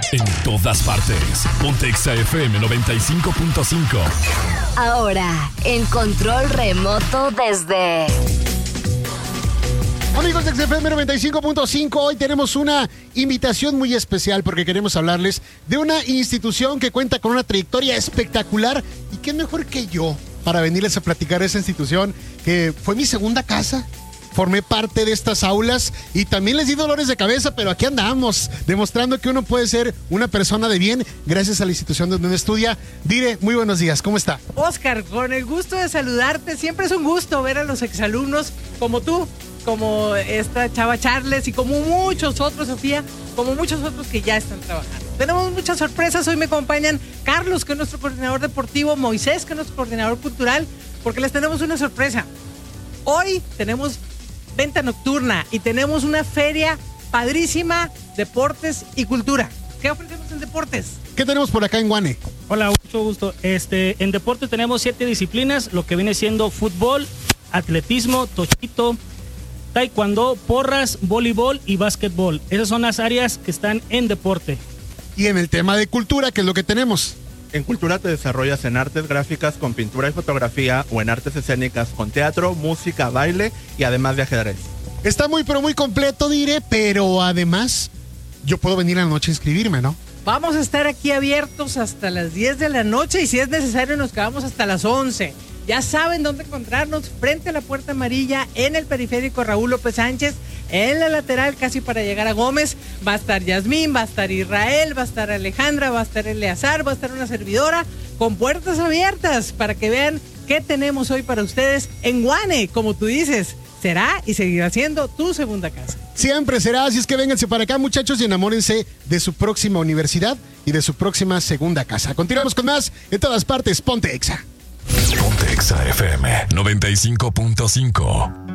En todas partes. Ponte Exa FM 95.5. Ahora, en control remoto desde... Amigos de XFM 95.5, hoy tenemos una invitación muy especial porque queremos hablarles de una institución que cuenta con una trayectoria espectacular y qué mejor que yo para venirles a platicar de esa institución que fue mi segunda casa. Formé parte de estas aulas y también les di dolores de cabeza, pero aquí andamos, demostrando que uno puede ser una persona de bien gracias a la institución donde uno estudia. Dire, muy buenos días, ¿cómo está? Oscar, con el gusto de saludarte, siempre es un gusto ver a los exalumnos como tú, como esta chava Charles y como muchos otros, Sofía, como muchos otros que ya están trabajando. Tenemos muchas sorpresas, hoy me acompañan Carlos, que es nuestro coordinador deportivo, Moisés, que es nuestro coordinador cultural, porque les tenemos una sorpresa. Hoy tenemos venta nocturna y tenemos una feria padrísima, deportes y cultura. ¿Qué ofrecemos en deportes? ¿Qué tenemos por acá en Guane? Hola, mucho gusto. En deporte tenemos 7 disciplinas, lo que viene siendo fútbol, atletismo, tochito, taekwondo, porras, voleibol y básquetbol. Esas son las áreas que están en deporte. Y en el tema de cultura, ¿qué es lo que tenemos? En cultura te desarrollas en artes gráficas con pintura y fotografía o en artes escénicas con teatro, música, baile y además de ajedrez. Está muy pero muy completo, Dire, pero además yo puedo venir a la noche a inscribirme, ¿no? Vamos a estar aquí abiertos hasta las 10 de la noche y si es necesario nos quedamos hasta las 11. Ya saben dónde encontrarnos, frente a la Puerta Amarilla, en el periférico Raúl López Sánchez, en la lateral casi para llegar a Gómez. Va a estar Yasmín, va a estar Israel, va a estar Alejandra, va a estar Eleazar, va a estar una servidora con puertas abiertas para que vean qué tenemos hoy para ustedes en Guane. Como tú dices, será y seguirá siendo tu segunda casa. Siempre será, así es que vénganse para acá, muchachos, y enamórense de su próxima universidad y de su próxima segunda casa. Continuamos con más en todas partes. Ponte Exa. Ponte Exa FM 95.5.